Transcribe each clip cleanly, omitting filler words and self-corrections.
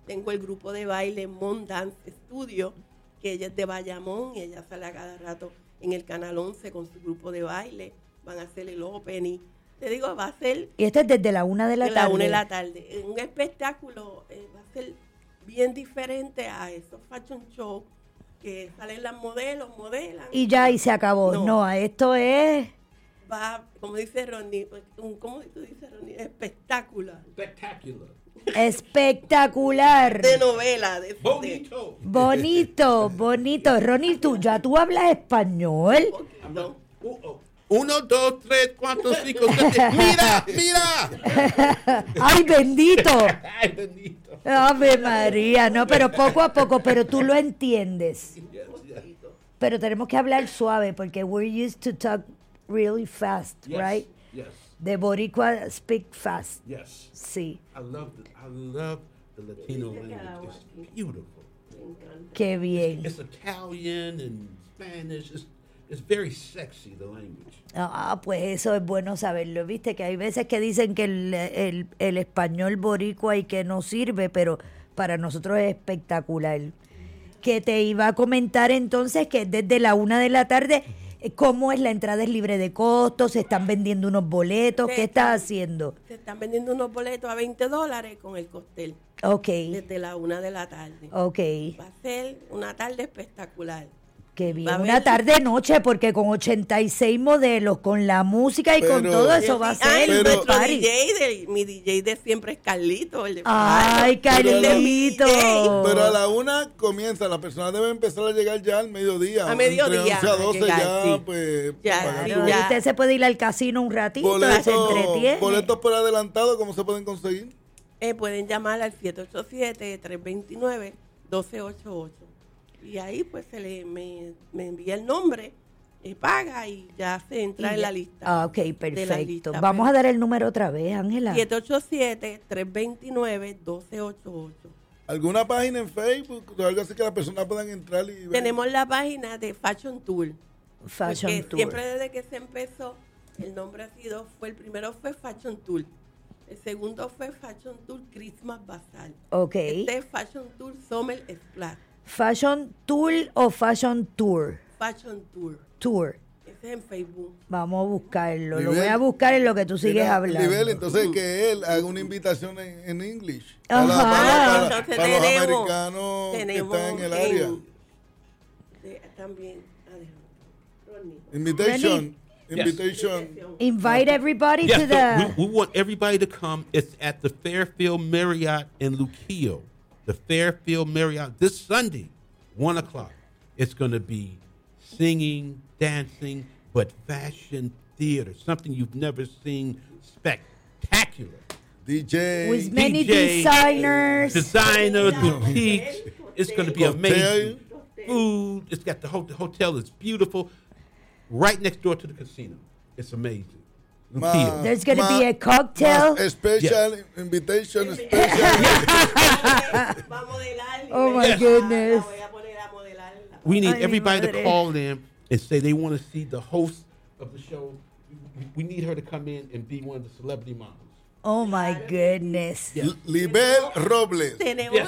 Tengo el grupo de baile Mon Dance Studio, que ella es de Bayamón y ella sale a cada rato en el Canal 11 con su grupo de baile. Van a hacer el opening. Te digo, va a ser... Y esto es desde la 1 de la tarde. De la 1 de la tarde. Un espectáculo va a ser bien diferente a esos fashion shows que salen las modelos, modelan. Y ya, y se acabó. No, esto es... Va, como dice Ronnie, ¿cómo tú dices, Ronnie? Espectacular. Espectacular. De novela. Bonito. Ronnie, tú hablas español. No. 1, 2, 3, 4, 5, 7. ¡Mira! ¡Ay, bendito! ¡Ay, bendito! Ave María, no, pero poco a poco, pero tú lo entiendes. Pero tenemos que hablar suave porque we're used to talk really fast, right? Yes. The Boricua speak fast. Yes. Sí. I love the Latino language. It's beautiful. Qué bien. It's Italian and Spanish. It's very sexy, the language. Pues eso es bueno saberlo. Viste que hay veces que dicen que el español boricua y que no sirve, pero para nosotros es espectacular. Que te iba a comentar entonces que desde la 1 de la tarde, ¿cómo es la entrada? ¿Es libre de costo? ¿Se están vendiendo unos boletos? ¿Qué estás haciendo? Se están vendiendo unos boletos a $20 con el cóctel. Ok. Desde la 1 de la tarde. Ok. Va a ser una tarde espectacular. Qué bien, una tarde-noche, porque con 86 modelos, con la música y con todo eso va a ser nuestro mi DJ de siempre es Carlito. ¡Ay, Carlito! Pero a la 1 comienza, las personas deben empezar a llegar ya al mediodía. A mediodía. Entre 11 a 12 llegar, ya, sí. pues... Ya. Usted se puede ir al casino un ratito, se entretiene. ¿Boletos por adelantado cómo se pueden conseguir? Pueden llamar al 787-329-1288. Y ahí pues me envía el nombre, paga y ya se entra en la lista. Ok, perfecto. Vamos a dar el número otra vez, Ángela. 787-329-1288. ¿Alguna página en Facebook o algo así que las personas puedan entrar y ver? Tenemos la página de Fashion Tour. Fashion Tour. Siempre desde que se empezó, el nombre el primero fue Fashion Tour. El segundo fue Fashion Tour Christmas Bazaar. Ok. Este es Fashion Tour Summer Splash. ¿Fashion Tour o Fashion Tour? Fashion Tour. Tour. Ese es en Facebook. Vamos a buscarlo. Nivel, lo voy a buscar en lo que tú sigues hablando. Nivel, entonces que él haga una invitación en English. Para los americanos que están en el área. También. Invitation. Invite everybody to the... We want everybody to come. It's at the Fairfield Marriott in Luquillo. The Fairfield Marriott this Sunday, 1 o'clock. It's going to be singing, dancing, but fashion theater, something you've never seen. Spectacular. DJ. With many designers, boutiques. It's going to be amazing. Food. It's got the hotel is beautiful. Right next door to the casino. It's amazing. There's going to be a cocktail. Special invitation. Oh my goodness. We need everybody to call in and say they want to see the host of the show. We need her to come in and be one of the celebrity models. Oh my goodness. Yeah. Libel Robles. Tenemos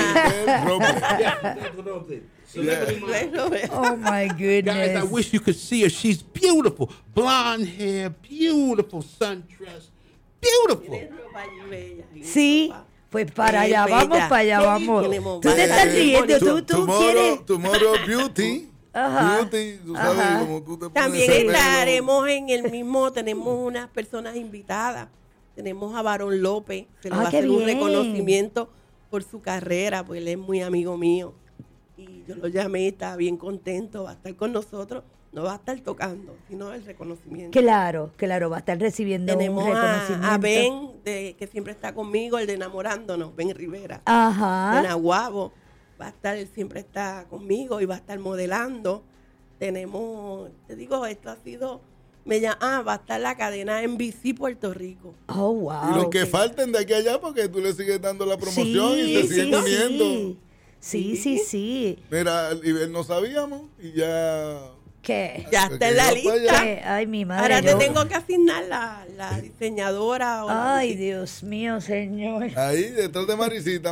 Oh my goodness. Guys, I wish you could see her. She's beautiful. Blonde hair, beautiful sundress. Beautiful. Sí, pues para allá vamos, para allá vamos. Tú te estás riendo, tú quieres. Tomorrow Beauty. Ajá. Beauty, tú sabes, como tú te También estaremos en el mismo, tenemos unas personas invitadas. Tenemos a Barón López, se le va a hacer un reconocimiento por su carrera, pues él es muy amigo mío. Y yo lo llamé, está bien contento, va a estar con nosotros, no va a estar tocando, sino el reconocimiento. Claro, va a estar recibiendo Tenemos un reconocimiento. a Ben, que siempre está conmigo, el de Enamorándonos, Ben Rivera. Ajá. De Nahuabo, va a estar, él siempre está conmigo y va a estar modelando. Tenemos, te digo, esto ha sido... va a estar la cadena NBC Puerto Rico. Oh, wow. Y los que falten de aquí a allá, porque tú le sigues dando la promoción y se siguen uniendo. Sí. Mira, no sabíamos y ya... ¿Qué? Ya está en la lista. Ay, mi madre. Ahora te tengo que asignar la diseñadora. Ay, Dios mío, señor. Ahí, detrás de Marisita.